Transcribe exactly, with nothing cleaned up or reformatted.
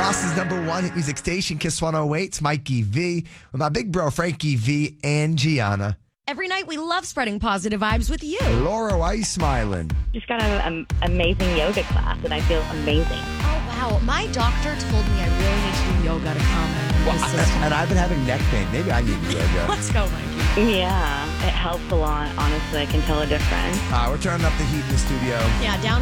Boston's number one hit music station, Kiss one oh eight. It's Mikey V with my big bro, Frankie V and Gianna. Every night we love spreading positive vibes with you. Laura, why are you smiling? Just got out of an amazing yoga class, and I feel amazing. Oh, wow. My doctor told me I really need to do yoga to calm my nervous Well, system. and I've been having neck pain. Maybe I need yoga. Let's go, Mikey. Yeah, it helps a lot. Honestly, I can tell a difference. Uh, we're turning up the heat in the studio. Yeah, down